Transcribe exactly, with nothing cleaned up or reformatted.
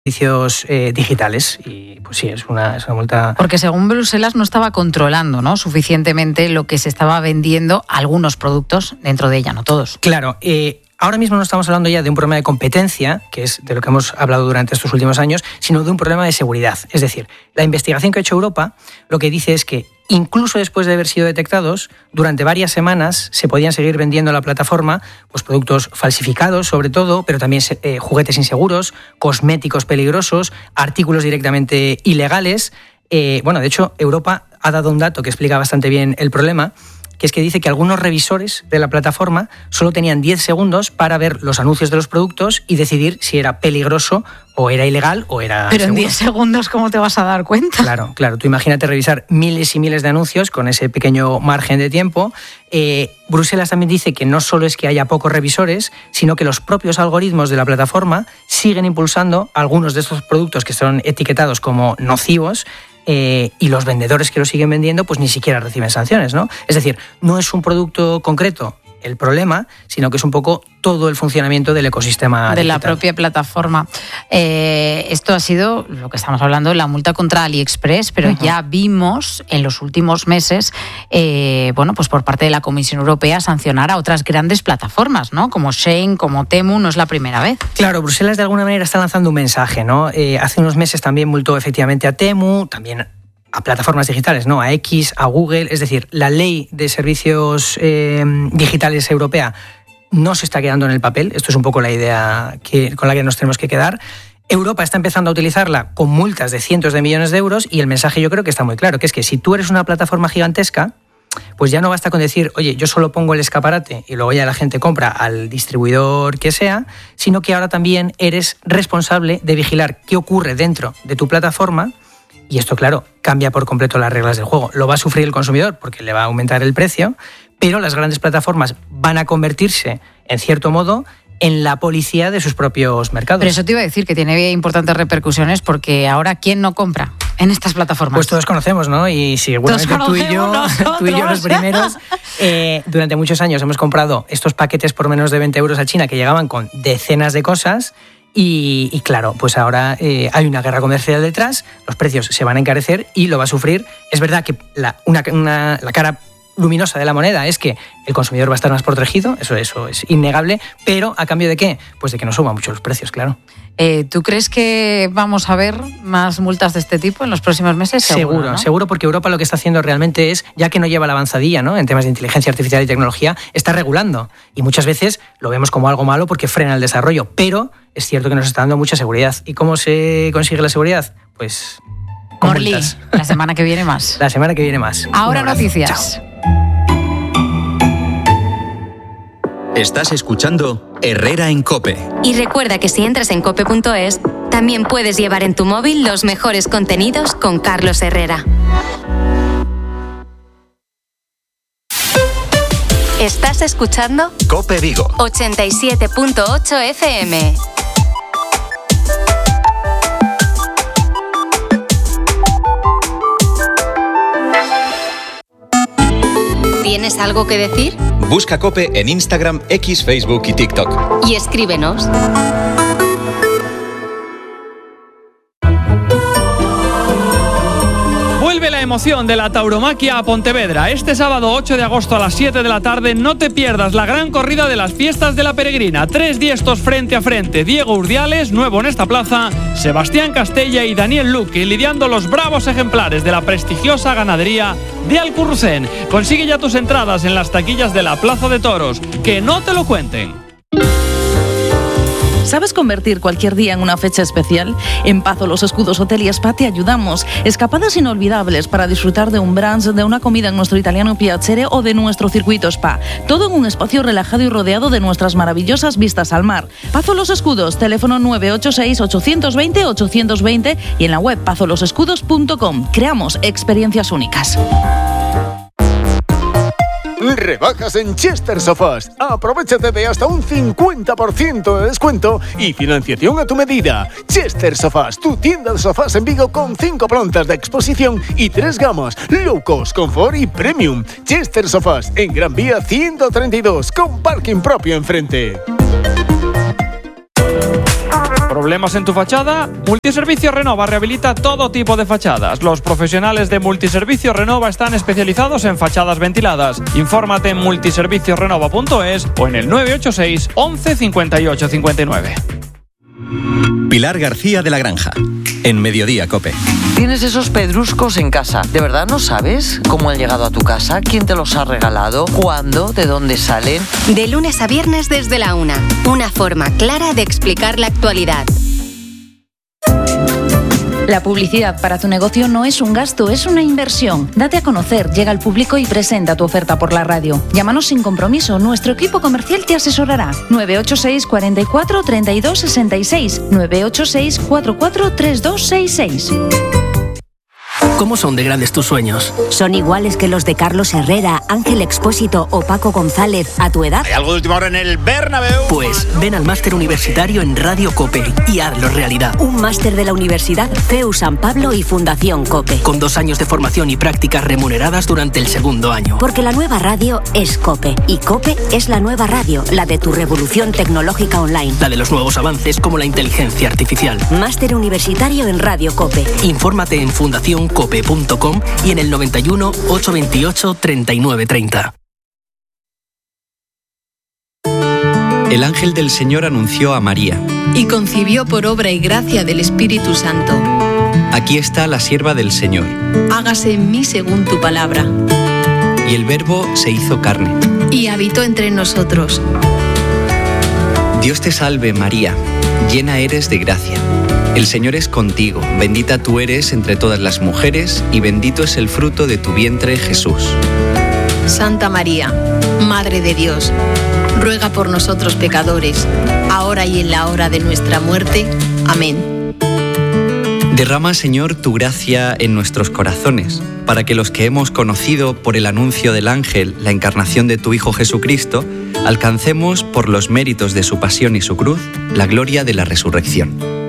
servicios eh, digitales. Y pues sí, es una, es una multa. Porque según Bruselas no estaba controlando, ¿no?, suficientemente lo que se estaba vendiendo, algunos productos dentro de ella, no todos. Claro, eh, ahora mismo no estamos hablando ya de un problema de competencia, que es de lo que hemos hablado durante estos últimos años, sino de un problema de seguridad. Es decir, la investigación que ha hecho Europa lo que dice es que incluso después de haber sido detectados, durante varias semanas se podían seguir vendiendo en la plataforma pues, productos falsificados, sobre todo, pero también eh, juguetes inseguros, cosméticos peligrosos, artículos directamente ilegales. Eh, bueno, de hecho, Europa ha dado un dato que explica bastante bien el problema, que es que dice que algunos revisores de la plataforma solo tenían diez segundos para ver los anuncios de los productos y decidir si era peligroso o era ilegal o era Pero seguro. En diez segundos, ¿cómo te vas a dar cuenta? Claro, claro. Tú imagínate revisar miles y miles de anuncios con ese pequeño margen de tiempo. Eh, Bruselas también dice que no solo es que haya pocos revisores, sino que los propios algoritmos de la plataforma siguen impulsando algunos de estos productos que son etiquetados como nocivos. Eh, y los vendedores que lo siguen vendiendo pues ni siquiera reciben sanciones, ¿no? Es decir, no es un producto concreto el problema, sino que es un poco todo el funcionamiento del ecosistema de digital. la propia plataforma. Eh, esto ha sido lo que estamos hablando, la multa contra AliExpress, pero uh-huh. ya vimos en los últimos meses, eh, bueno, pues por parte de la Comisión Europea sancionar a otras grandes plataformas, ¿no? Como Shein, como Temu, no es la primera vez. Claro, Bruselas de alguna manera está lanzando un mensaje, ¿no? Eh, hace unos meses también multó efectivamente a Temu, también a plataformas digitales, ¿no? A X, a Google. Es decir, la ley de servicios eh, digitales europea no se está quedando en el papel. Esto es un poco la idea que, con la que nos tenemos que quedar. Europa está empezando a utilizarla con multas de cientos de millones de euros y el mensaje yo creo que está muy claro, que es que si tú eres una plataforma gigantesca, pues ya no basta con decir, oye, yo solo pongo el escaparate y luego ya la gente compra al distribuidor que sea, sino que ahora también eres responsable de vigilar qué ocurre dentro de tu plataforma. Y esto, claro, cambia por completo las reglas del juego. Lo va a sufrir el consumidor porque le va a aumentar el precio, pero las grandes plataformas van a convertirse, en cierto modo, en la policía de sus propios mercados. Pero eso te iba a decir, que tiene importantes repercusiones, porque ahora, ¿quién no compra en estas plataformas? Pues todos conocemos, ¿no? Y seguramente tú y yo, tú y yo los primeros, eh, durante muchos años hemos comprado estos paquetes por menos de veinte euros a China que llegaban con decenas de cosas. Y, y claro, pues ahora eh, hay una guerra comercial detrás, los precios se van a encarecer y lo va a sufrir. Es verdad que la, una, una, la cara luminosa de la moneda es que el consumidor va a estar más protegido, eso, eso es innegable, pero ¿a cambio de qué? Pues de que no suban mucho los precios, claro. Eh, ¿Tú crees que vamos a ver más multas de este tipo en los próximos meses? Seguro, seguro, ¿no? Seguro, porque Europa lo que está haciendo realmente es, ya que no lleva la avanzadilla, ¿no?, en temas de inteligencia artificial y tecnología, está regulando. Y muchas veces lo vemos como algo malo porque frena el desarrollo, pero es cierto que nos está dando mucha seguridad. ¿Y cómo se consigue la seguridad? Pues con Morli, multas. La semana que viene más. La semana que viene más. Ahora noticias. Chao. Estás escuchando Herrera en COPE. Y recuerda que si entras en cope punto es, también puedes llevar en tu móvil los mejores contenidos con Carlos Herrera. Estás escuchando COPE Vigo ochenta y siete punto ocho F M. ¿Tienes algo que decir? Busca COPE en Instagram, X, Facebook y TikTok. Y escríbenos. Vuelve la emoción de la tauromaquia a Pontevedra. Este sábado ocho de agosto a las siete de la tarde no te pierdas la gran corrida de las fiestas de la peregrina. Tres diestros frente a frente. Diego Urdiales, nuevo en esta plaza, Sebastián Castella y Daniel Luque lidiando los bravos ejemplares de la prestigiosa ganadería de Alcurrucén. Consigue ya tus entradas en las taquillas de la Plaza de Toros. Que no te lo cuenten. ¿Sabes convertir cualquier día en una fecha especial? En Pazo Los Escudos Hotel y Spa te ayudamos. Escapadas inolvidables para disfrutar de un brunch, de una comida en nuestro italiano Piacere o de nuestro circuito spa. Todo en un espacio relajado y rodeado de nuestras maravillosas vistas al mar. Pazo Los Escudos, teléfono nueve ocho seis, ocho dos cero, ocho dos cero y en la web pazo los escudos punto com. Creamos experiencias únicas. Rebajas en Chester Sofás. Aprovechate de hasta un cincuenta por ciento de descuento y financiación a tu medida. Chester Sofás, tu tienda de sofás en Vigo con cinco plantas de exposición y tres gamas: low cost, confort y premium. Chester Sofás en Gran Vía ciento treinta y dos con parking propio enfrente. ¿Problemas en tu fachada? Multiservicio Renova rehabilita todo tipo de fachadas. Los profesionales de Multiservicio Renova están especializados en fachadas ventiladas. Infórmate en multiservicios renova punto es o en el nueve ocho seis once cincuenta y ocho cincuenta y nueve. Pilar García de la Granja, en Mediodía COPE. Tienes esos pedruscos en casa. ¿De verdad no sabes cómo han llegado a tu casa? ¿Quién te los ha regalado? ¿Cuándo? ¿De dónde salen? De lunes a viernes desde la una. Una forma clara de explicar la actualidad. La publicidad para tu negocio no es un gasto, es una inversión. Date a conocer, llega al público y presenta tu oferta por la radio. Llámanos sin compromiso, nuestro equipo comercial te asesorará. nueve ocho seis, cuatro cuatro, tres dos seis seis, nueve ocho seis, cuatro cuatro, tres dos seis seis. ¿Cómo son de grandes tus sueños? ¿Son iguales que los de Carlos Herrera, Ángel Expósito o Paco González a tu edad? ¿Hay algo de última hora en el Bernabéu? Pues ven al máster universitario en Radio COPE y hazlo realidad. Un máster de la Universidad C E U San Pablo y Fundación COPE. Con dos años de formación y prácticas remuneradas durante el segundo año. Porque la nueva radio es COPE. Y COPE es la nueva radio, la de tu revolución tecnológica online. La de los nuevos avances como la inteligencia artificial. Máster universitario en Radio COPE. Infórmate en fundación cope punto com y en el noventa y uno, ochocientos veintiocho, treinta y nueve treinta. El ángel del Señor anunció a María. Y concibió por obra y gracia del Espíritu Santo. Aquí está la sierva del Señor. Hágase en mí según tu palabra. Y el Verbo se hizo carne. Y habitó entre nosotros. Dios te salve, María, llena eres de gracia. El Señor es contigo, bendita tú eres entre todas las mujeres y bendito es el fruto de tu vientre, Jesús. Santa María, Madre de Dios, ruega por nosotros pecadores, ahora y en la hora de nuestra muerte. Amén. Derrama, Señor, tu gracia en nuestros corazones, para que los que hemos conocido por el anuncio del ángel la encarnación de tu Hijo Jesucristo, alcancemos por los méritos de su pasión y su cruz la gloria de la resurrección.